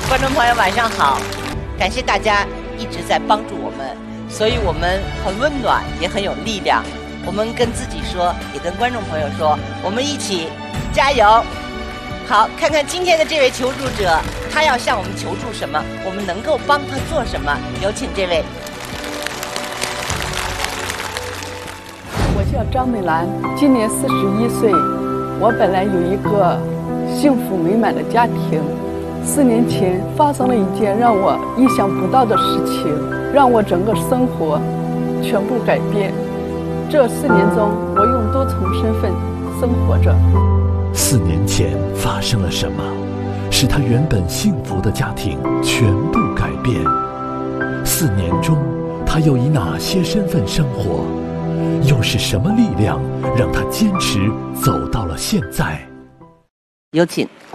观众朋友晚上好，感谢大家一直在帮助我们，所以我们很温暖，也很有力量。我们跟自己说，也跟观众朋友说，我们一起加油。好，看看今天的这位求助者，他要向我们求助什么，我们能够帮他做什么。有请这位。 我叫张美兰，今年41岁。我本来有一个幸福美满的家庭，4年前发生了一件让我意想不到的事情，让我整个生活全部改变。这4年中，我用多重身份生活着。 4年前发生了什么，使他原本幸福的家庭全部改变？4年中，他又以哪些身份生活？又是什么力量让他坚持走到了现在？ 有请。